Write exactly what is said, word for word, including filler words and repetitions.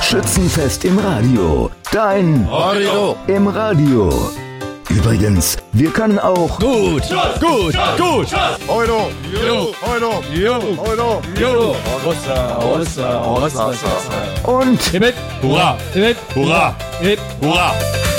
Schützenfest im Radio. Dein Radio im Radio. Übrigens, wir können auch gut, gut, gut. Euro, Jo, Euro, jo, Euro, jo. Ossa, ossa, ossa, ossa. und Hip, hip, hurra, hip, hip, hurra, hip, hurra.